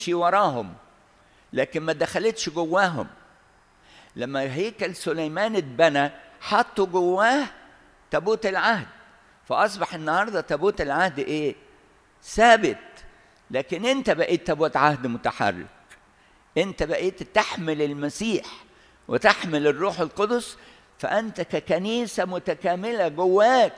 وراهم لكن ما دخلتش جواهم. لما هيكل سليمان اتبنى حطوا جواه تابوت العهد، فأصبح النهاردة تابوت العهد إيه؟ ثابت. لكن أنت بقيت تابوت عهد متحرك، أنت بقيت تحمل المسيح وتحمل الروح القدس، فأنت ككنيسة متكاملة جواك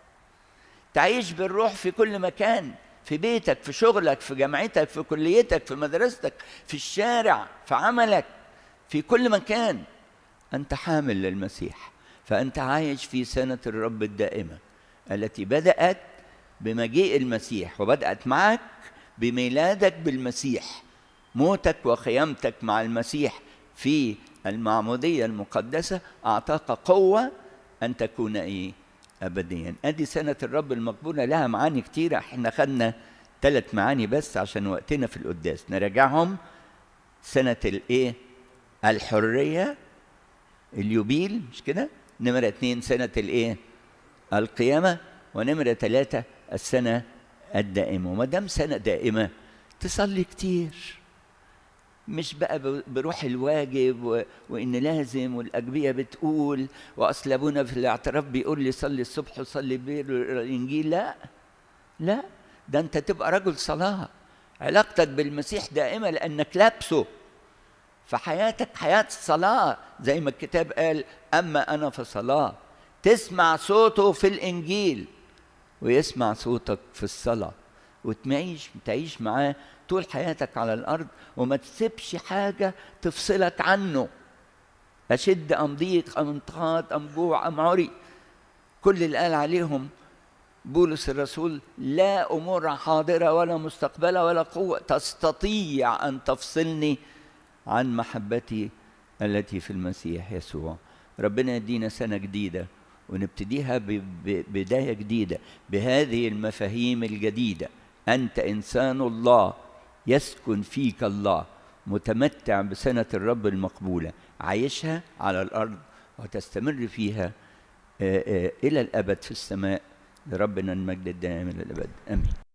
تعيش بالروح في كل مكان، في بيتك، في شغلك، في جامعتك، في كليتك، في مدرستك، في الشارع، في عملك، في كل مكان أنت حامل للمسيح. فأنت عايش في سنة الرب الدائمة التي بدأت بمجيء المسيح وبدأت معك بميلادك بالمسيح، موتك وقيامتك مع المسيح في المعمودية المقدسة أعطاك قوة أن تكون إيه؟ أبديا. أدي سنة الرب المقبولة، لها معاني كتيرة، احنا خدنا 3 معاني بس عشان وقتنا في القداس نراجعهم. سنة الإيه؟ الحرية، اليوبيل، مش كده؟ نمرة 2 سنة الإيه؟ القيامة، ونمرة 3 السنة الدائمة. وما دام سنة دائمة تصلي كتير، مش بقى بروح الواجب وإن لازم والأجبية بتقول وأصل أبونا في الاعتراف بيقول لي صلي الصبح وصلي الإنجيل. لا لا، ده أنت تبقى رجل صلاة، علاقتك بالمسيح دائمة لأنك لابسه، فحياتك حياة صلاة زي ما الكتاب قال أما أنا فصلاة. تسمع صوته في الإنجيل ويسمع صوتك في الصلاة، وتعيش معاه طول حياتك على الأرض، وما تسيبش حاجة تفصلك عنه. أشد أم ضيق أم انتقاد أم جوع أم عري، كل اللي قال عليهم بولس الرسول لا أمور حاضرة ولا مستقبلة ولا قوة تستطيع أن تفصلني عن محبتي التي في المسيح يسوع. ربنا يدينا سنة جديدة ونبتديها ببداية جديدة بهذه المفاهيم الجديدة. أنت إنسان الله، يسكن فيك الله، متمتع بسنة الرب المقبولة، عايشها على الأرض وتستمر فيها إلى الأبد في السماء. لربنا المجد الدائم إلى الأبد، آمين.